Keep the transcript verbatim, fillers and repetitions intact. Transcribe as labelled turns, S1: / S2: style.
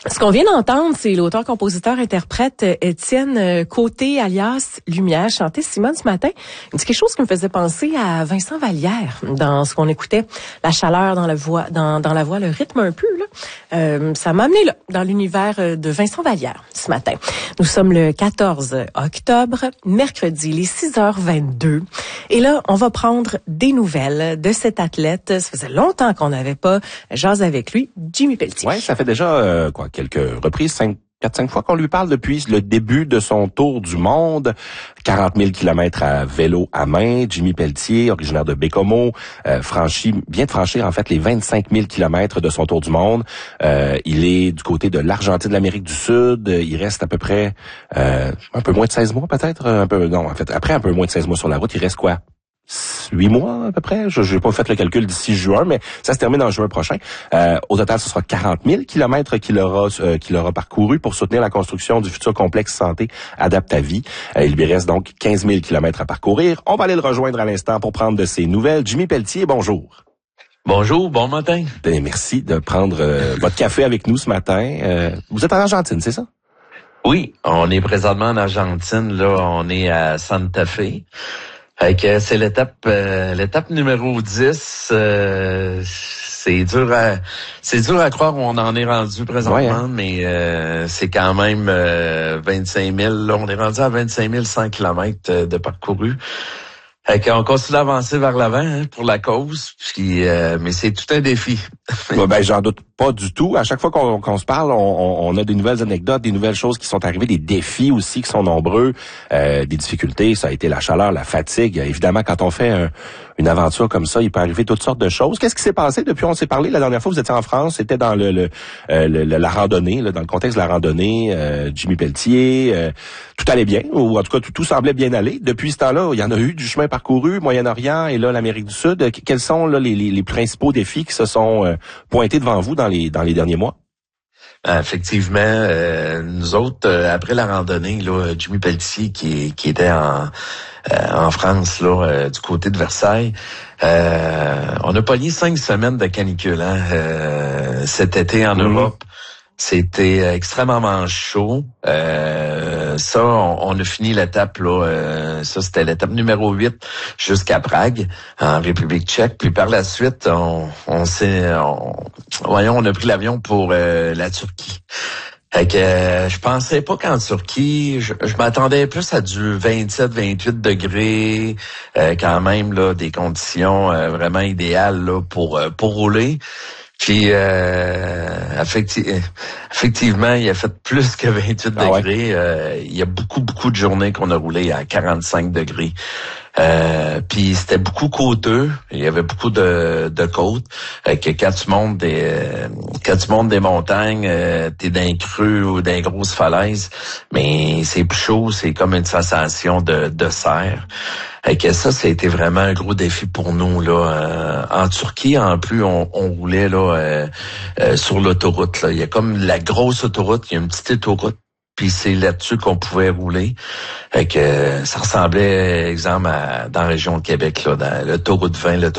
S1: Ce qu'on vient d'entendre, c'est l'auteur-compositeur-interprète Étienne Côté, alias Lumière, chanter Simone ce matin. Il dit quelque chose qui me faisait penser à Vincent Vallière dans ce qu'on écoutait, la chaleur dans la voix, dans, dans la voix, le rythme un peu. Là. Euh, ça m'a amené là, dans l'univers de Vincent Vallière ce matin. Nous sommes le quatorze octobre, mercredi, les six heures vingt-deux. Et là, on va prendre des nouvelles de cet athlète. Ça faisait longtemps qu'on n'avait pas jasé avec lui, Jimmy Pelletier.
S2: Oui, ça fait déjà euh, quoi quelques reprises, cinq, quatre, cinq fois qu'on lui parle depuis le début de son tour du monde. quarante mille kilomètres à vélo à main. Jimmy Pelletier, originaire de Bécomo, euh, franchi, vient de franchir en fait les vingt-cinq mille kilomètres de son tour du monde. Euh, il est du côté de l'Argentine, de l'Amérique du Sud. Il reste à peu près euh, un peu moins de seize mois peut-être. Un peu non, en fait, après un peu moins de seize mois sur la route, il reste quoi? Huit mois à peu près. Je n'ai pas fait le calcul d'ici juin, mais ça se termine en juin prochain. Euh, au total, ce sera quarante mille kilomètres qu'il aura euh, qu'il aura parcouru pour soutenir la construction du futur complexe santé Adaptavie. Euh, il lui reste donc quinze mille kilomètres à parcourir. On va aller le rejoindre à l'instant pour prendre de ses nouvelles. Jimmy Pelletier, bonjour.
S3: Bonjour, bon matin.
S2: Ben, merci de prendre euh, votre café avec nous ce matin. Euh, vous êtes en Argentine, c'est ça?
S3: Oui, on est présentement en Argentine. Là, on est à Santa Fe. Fait que c'est l'étape euh, l'étape numéro dix. Euh, c'est dur à c'est dur à croire où on en est rendu présentement, ouais, hein? mais euh, c'est quand même euh, vingt-cinq mille. Là, on est rendu à vingt-cinq mille cent kilomètres de parcouru. Fait qu'on continue d'avancer vers l'avant hein, pour la cause, puis euh, mais c'est tout un défi.
S2: Ouais, ben j'en doute pas du tout. À chaque fois qu'on, qu'on se parle, on, on a des nouvelles anecdotes, des nouvelles choses qui sont arrivées, des défis aussi qui sont nombreux, euh, des difficultés. Ça a été la chaleur, la fatigue. Évidemment, quand on fait un, une aventure comme ça, il peut arriver toutes sortes de choses. Qu'est-ce qui s'est passé depuis on s'est parlé la dernière fois? Vous étiez en France, c'était dans le, le, euh, le la randonnée, là, dans le contexte de la randonnée. Euh, Jimmy Pelletier, euh, tout allait bien, ou en tout cas tout, tout semblait bien aller. Depuis ce temps-là, il y en a eu du chemin parcouru, Moyen-Orient et là l'Amérique du Sud. Quels sont là les, les, les principaux défis qui se sont euh, pointés devant vous dans les dans les derniers mois?
S3: Effectivement, euh, nous autres, euh, après la randonnée, là, Jimmy Pelletier qui, qui était en, euh, en France, là, euh, du côté de Versailles, euh, on a pogné cinq semaines de canicule hein, euh, cet été en mmh. Europe. C'était extrêmement chaud. Euh, ça, on, on a fini l'étape là. Euh, ça, c'était l'étape numéro huit jusqu'à Prague, en République tchèque. Puis par la suite, on, on s'est, on, voyons, on a pris l'avion pour euh, la Turquie. Fait que euh, je pensais pas qu'en Turquie, je, je m'attendais plus à du vingt-sept, vingt-huit degrés, euh, quand même là, des conditions euh, vraiment idéales là pour euh, pour rouler. Puis euh, effecti- effectivement, il a fait plus que vingt-huit ah degrés. Ouais. Euh, il y a beaucoup, beaucoup de journées qu'on a roulé à quarante-cinq degrés. Euh, puis c'était beaucoup côteux. Il y avait beaucoup de, de côtes. Euh, que quand tu montes des euh, quand tu montes des montagnes, euh, t'es dans un creux ou dans une grosse falaise, mais c'est plus chaud, c'est comme une sensation de, de serre. Et que ça, ça a été vraiment un gros défi pour nous là. Euh, en Turquie, en plus, on, on roulait là euh, euh, sur l'autoroute. Là. Il y a comme la grosse autoroute, il y a une petite autoroute. Puis c'est là-dessus qu'on pouvait rouler. Fait que ça ressemblait, exemple, à, dans la région de Québec, là, dans l'autoroute vingt, l'autoroute